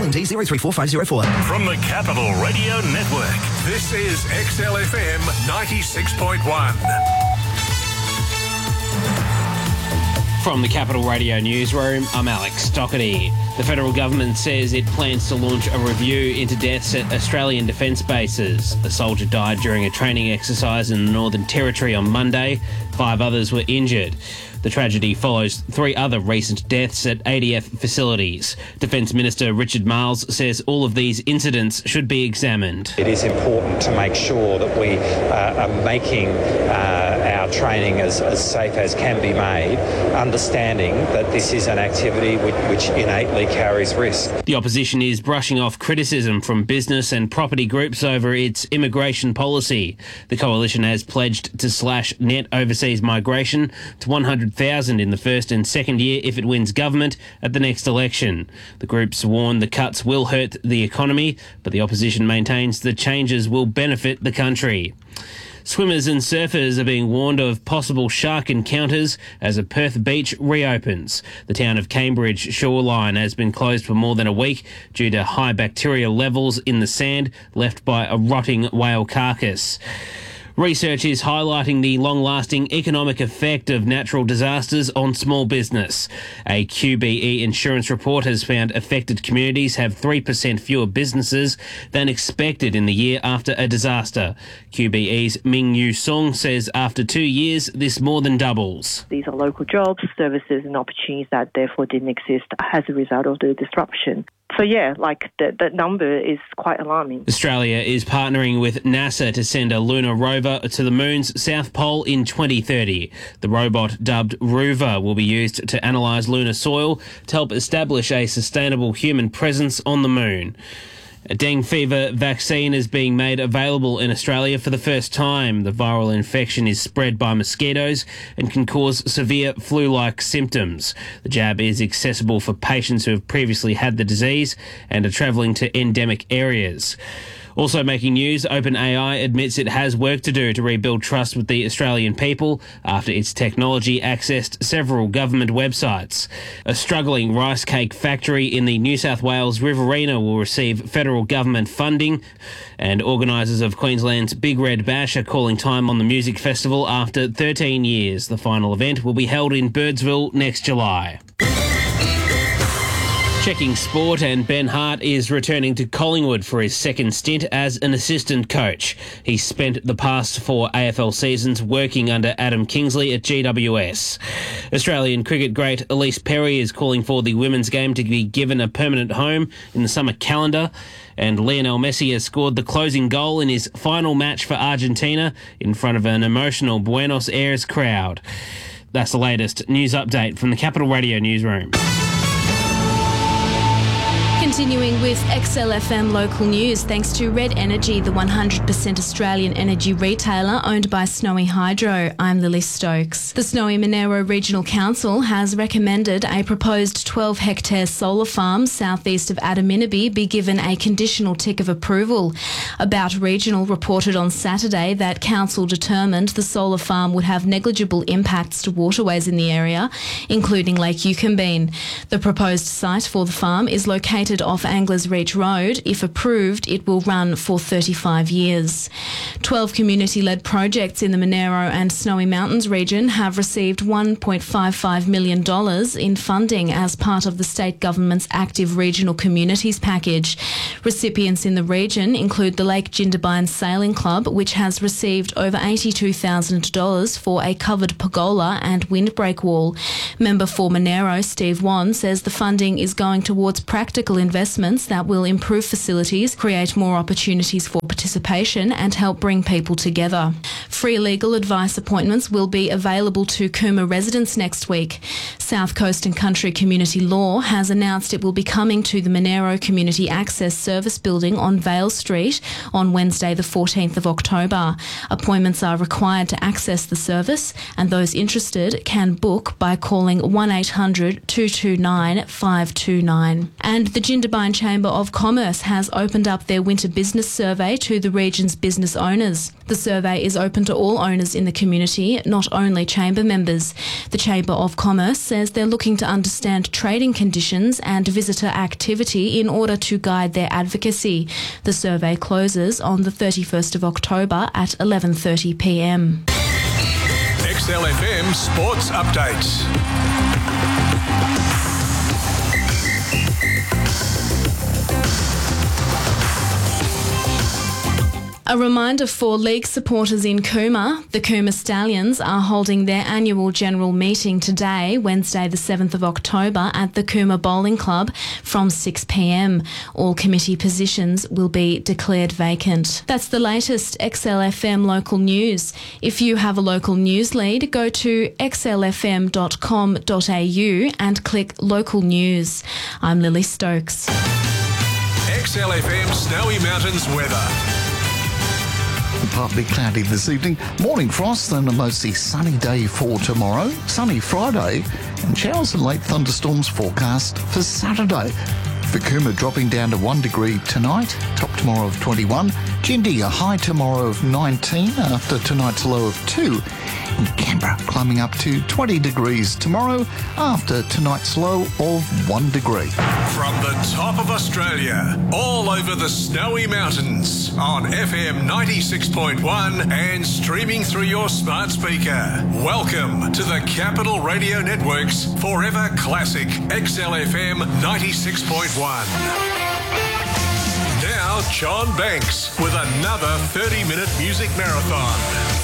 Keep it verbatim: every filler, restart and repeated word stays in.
M D zero three four five zero four. From the Capital Radio Network, this is X L F M ninety-six point one. From the Capital Radio Newsroom, I'm Alex Doherty. The federal government says it plans to launch a review into deaths at Australian defence bases. A soldier died during a training exercise in the Northern Territory on Monday. Five others were injured. The tragedy follows three other recent deaths at A D F facilities. Defence Minister Richard Marles says all of these incidents should be examined. It is important to make sure that we uh, are making uh, our training as, as safe as can be made, understanding that this is an activity which, which innately carries risk. The opposition is brushing off criticism from business and property groups over its immigration policy. The coalition has pledged to slash net overseas migration to one hundred thousand in the first and second year if it wins government at the next election. The groups warn the cuts will hurt the economy, but the opposition maintains the changes will benefit the country. Swimmers and surfers are being warned of possible shark encounters as a Perth beach reopens. The town of Cambridge shoreline has been closed for more than a week due to high bacteria levels in the sand left by a rotting whale carcass. Research is highlighting the long-lasting economic effect of natural disasters on small business. A Q B E insurance report has found affected communities have three percent fewer businesses than expected in the year after a disaster. Q B E's Ming Yu Song says after two years, this more than doubles. These are local jobs, services and opportunities that therefore didn't exist as a result of the disruption. So yeah, like the, the number is quite alarming. Australia is partnering with NASA to send a lunar rover to the moon's south pole in twenty thirty. The robot, dubbed Rover, will be used to analyse lunar soil to help establish a sustainable human presence on the moon. A dengue fever vaccine is being made available in Australia for the first time. The viral infection is spread by mosquitoes and can cause severe flu-like symptoms. The jab is accessible for patients who have previously had the disease and are travelling to endemic areas. Also making news, OpenAI admits it has work to do to rebuild trust with the Australian people after its technology accessed several government websites. A struggling rice cake factory in the New South Wales Riverina will receive federal government funding, and organisers of Queensland's Big Red Bash are calling time on the music festival after thirteen years. The final event will be held in Birdsville next July. Checking sport, and Ben Hart is returning to Collingwood for his second stint as an assistant coach. He spent the past four A F L seasons working under Adam Kingsley at G W S. Australian cricket great Elise Perry is calling for the women's game to be given a permanent home in the summer calendar. And Lionel Messi has scored the closing goal in his final match for Argentina in front of an emotional Buenos Aires crowd. That's the latest news update from the Capital Radio Newsroom. Continuing with X L F M local news, thanks to Red Energy, the one hundred percent Australian energy retailer owned by Snowy Hydro. I'm Lily Stokes. The Snowy Monero Regional Council has recommended a proposed twelve hectare solar farm southeast of Adaminaby be given a conditional tick of approval. About Regional reported on Saturday that council determined the solar farm would have negligible impacts to waterways in the area, including Lake Eucumbene. The proposed site for the farm is located off Anglers Reach Road. If approved, it will run for thirty-five years. twelve community-led projects in the Monero and Snowy Mountains region have received one point five five million dollars in funding as part of the state government's Active Regional Communities package. Recipients in the region include the Lake Jindabyne Sailing Club, which has received over eighty-two thousand dollars for a covered pergola and windbreak wall. Member for Monero, Steve Wan, says the funding is going towards practical investments that will improve facilities, create more opportunities for participation and help bring people together. Free legal advice appointments will be available to Cooma residents next week. South Coast and Country Community Law has announced it will be coming to the Monero Community Access Service Building on Vale Street on Wednesday the fourteenth of October. Appointments are required to access the service, and those interested can book by calling one eight hundred two two nine five two nine. And the Jindabyne Chamber of Commerce has opened up their winter business survey to the region's business owners. The survey is open to all owners in the community, not only chamber members. The Chamber of Commerce says they're looking to understand trading conditions and visitor activity in order to guide their advocacy. The survey closes on the thirty-first of October at eleven thirty p m. X L F M Sports Update. A reminder for league supporters in Cooma. The Cooma Stallions are holding their annual general meeting today, Wednesday the seventh of October, at the Cooma Bowling Club from six p m. All committee positions will be declared vacant. That's the latest X L F M local news. If you have a local news lead, go to x l f m dot com dot a u and click Local News. I'm Lily Stokes. X L F M Snowy Mountains weather. Partly cloudy this evening, morning frost and a mostly sunny day for tomorrow, sunny Friday, and showers and late thunderstorms forecast for Saturday. For Cooma dropping down to one degree tonight, top tomorrow of twenty-one. Jindy a high tomorrow of nineteen after tonight's low of two. And Canberra climbing up to twenty degrees tomorrow after tonight's low of one degree. From the top of Australia, all over the Snowy Mountains, on F M ninety-six point one and streaming through your smart speaker. Welcome to the Capital Radio Network's Forever Classic X L F M ninety-six point one. Now, John Banks with another thirty minute music marathon.